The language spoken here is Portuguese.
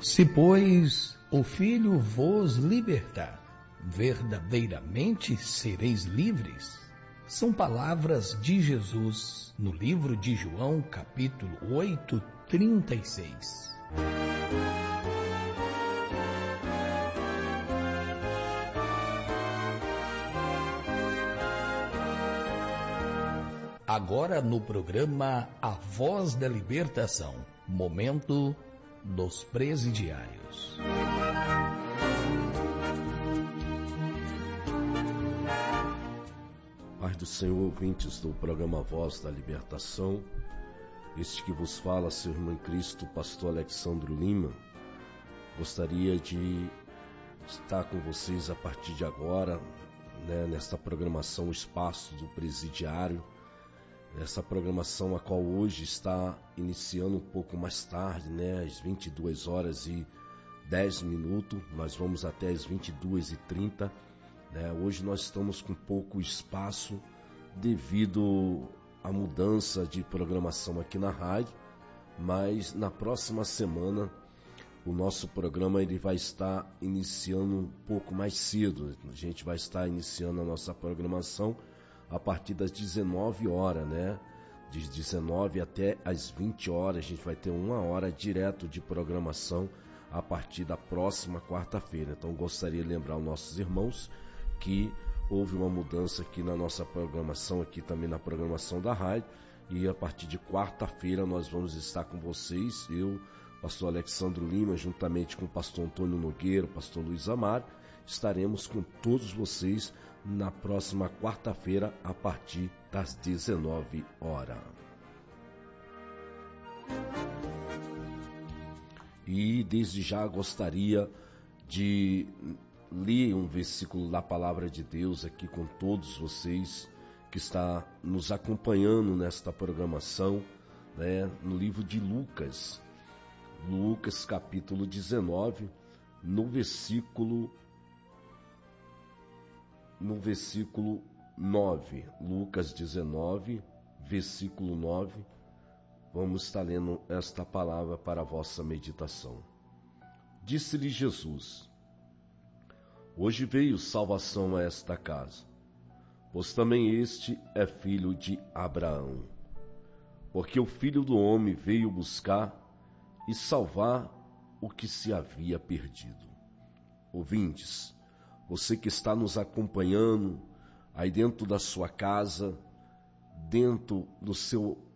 Se, pois, o Filho vos libertar, verdadeiramente sereis livres. São palavras de Jesus no livro de João, capítulo 8, 36. Agora no programa A Voz da Libertação, momento dos presidiários. Paz do Senhor, ouvintes do programa Voz da Libertação, este que vos fala, seu irmão em Cristo, pastor Alexandre Lima. Gostaria de estar com vocês a partir de agora, nesta programação Espaço do Presidiário, essa programação a qual hoje está iniciando um pouco mais tarde, às 22 horas e 10 minutos, nós vamos até as 22h30. Hoje nós estamos com pouco espaço devido à mudança de programação aqui na rádio, mas na próxima semana o nosso programa ele vai estar iniciando um pouco mais cedo. A gente vai estar iniciando a nossa programação a partir das 19 horas, de 19 até as 20 horas, a gente vai ter 1 hora direto de programação a partir da próxima quarta-feira. Então gostaria de lembrar aos nossos irmãos que houve uma mudança aqui na nossa programação, aqui também na programação da rádio, e a partir de quarta-feira nós vamos estar com vocês, eu, pastor Alexandre Lima, juntamente com o pastor Antônio Nogueira, o pastor Luiz Amaro, estaremos com todos vocês na próxima quarta-feira a partir das 19 horas. E desde já gostaria de ler um versículo da Palavra de Deus aqui com todos vocês que está nos acompanhando nesta programação, no livro de Lucas, capítulo 19, no versículo 9, Lucas 19, versículo 9, vamos estar lendo esta palavra para a vossa meditação. Disse-lhe Jesus: hoje veio salvação a esta casa, pois também este é filho de Abraão, porque o Filho do Homem veio buscar e salvar o que se havia perdido. Ouvintes, você que está nos acompanhando aí dentro da sua casa, dentro do seu